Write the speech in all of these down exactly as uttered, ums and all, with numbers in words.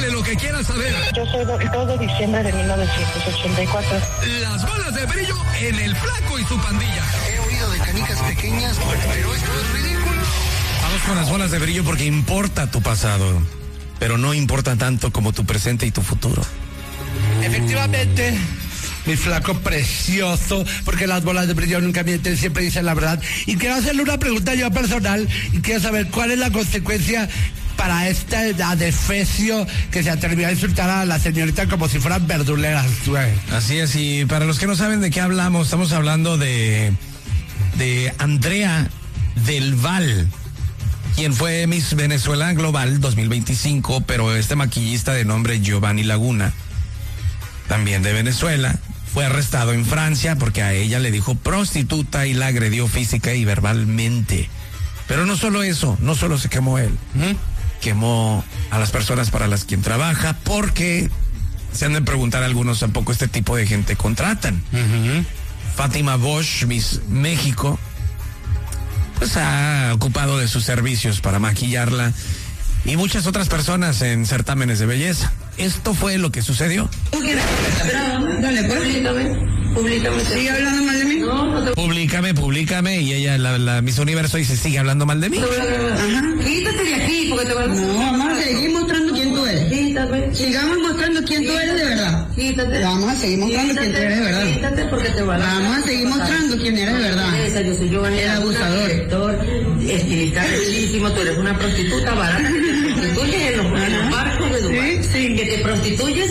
Pregúntale lo que quieras saber. Yo soy del dos de diciembre de mil novecientos ochenta y cuatro. Las bolas de brillo en el Flaco y su pandilla. He oído de canicas pequeñas, pero esto es ridículo. Vamos con las bolas de brillo porque importa tu pasado, pero no importa tanto como tu presente y tu futuro. Efectivamente, mi flaco precioso, porque las bolas de brillo nunca mienten, siempre dicen la verdad. Y quiero hacerle una pregunta yo personal y quiero saber cuál es la consecuencia para este adefesio que se atrevió a insultar a la señorita como si fueran verduleras, güey. Así es, y para los que no saben de qué hablamos, estamos hablando de, de Andrea del Val, quien fue Miss Venezuela Global dos mil veinticinco, pero este maquillista de nombre Giovanni Laguna, también de Venezuela, fue arrestado en Francia porque a ella le dijo prostituta y la agredió física y verbalmente. Pero no solo eso, no solo se quemó él, ¿eh? Quemó a las personas para las quien trabaja, porque se han de preguntar algunos, tampoco este tipo de gente contratan. Uh-huh. Fátima Bosch, Miss México, pues ha ocupado de sus servicios para maquillarla y muchas otras personas en certámenes de belleza. Esto fue lo que sucedió. Dale, pues. Públicame. ¿Sigue hablando mal de mí? No, no te... Públicame, públicame. Y ella, la, la Miss Universo, dice, sigue hablando mal de mí. Ajá. Quítate de aquí porque te van a... No, vamos a seguir mostrando quién tú eres. Quítate. Sigamos mostrando quién tú eres de verdad. Quítate. Vamos a seguir mostrando quién tú eres de verdad. Quítate porque te van a... Vamos a seguir mostrando quién eres de verdad. Yo soy Giovanni, el abusador. Director, estilista bellísimo, tú eres una prostituta barata que te prostituyes en los, en los barcos de Dubái. Sí, sí. Que te prostituyes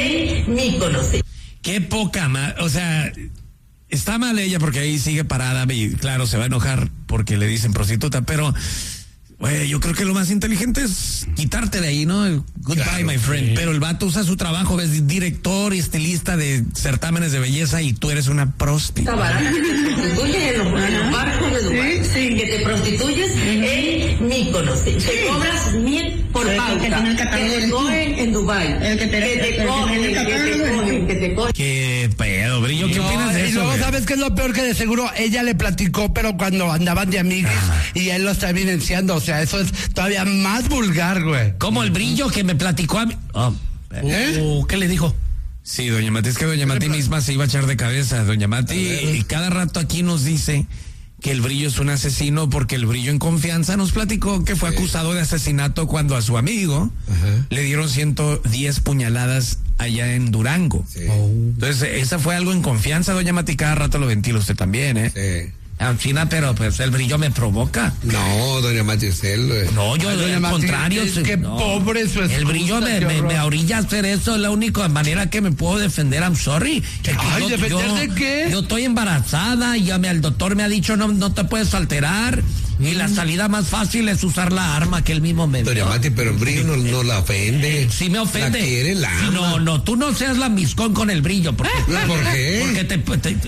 en Míconos. Qué poca más, o sea, está mal ella porque ahí sigue parada y claro, se va a enojar porque le dicen prostituta, pero güey, yo creo que lo más inteligente es quitarte de ahí, ¿no? Goodbye, claro, my friend. Sí. Pero el vato usa su trabajo, es director y estilista de certámenes de belleza y tú eres una prostituta. Está barata que te prostituyes en los, en los barcos de Dubái. Sí, sí. Que te prostituyes en Míconos. Te sí. Cobras mil por el pauta. Que tiene el catálogo. Que te cogen en Dubái. El que te, que te cogen, que te cogen, que te cogen. Qué pedo, Brillo, ¿qué no, opinas de y eso? Y luego, güey? ¿sabes qué es lo peor? Que de seguro ella le platicó, pero cuando andaban de amiguis y él lo está evidenciando, o sea, eso es todavía más vulgar, güey. Como el Brillo que me platicó a mí. Oh, ¿Eh? Oh, ¿qué le dijo? Sí, doña Mati, es que doña Mati misma se iba a echar de cabeza. Doña Mati, y cada rato aquí nos dice que el Brillo es un asesino porque el Brillo en confianza nos platicó que fue sí. acusado de asesinato cuando a su amigo uh-huh. le dieron ciento diez puñaladas allá en Durango. Sí. Oh. Entonces, esa fue algo en confianza, doña Mati, cada rato lo ventila usted también, ¿eh? Sí. China, pero pues el Brillo me provoca. No, doña Mati, usted lo... No, yo al contrario. Es que no. pobre su El Brillo me, me, me orilla a hacer eso, es la única manera que me puedo defender, I'm sorry. Ay, yo, ¿defender yo, de qué? Yo estoy embarazada y ya me, el doctor me ha dicho no, no te puedes alterar. Mm. Y la salida más fácil es usar la arma que él mismo me dio. Doña Mati, pero el Brillo no, no la ofende. Sí me ofende. La quiere, la ama. No, no, tú no seas la miscón con el Brillo. Porque, ¿Por qué? Porque te, te, te, te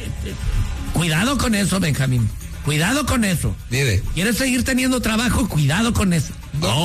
cuidado con eso, Benjamín. Cuidado con eso. Mire. ¿Quieres seguir teniendo trabajo? Cuidado con eso. No.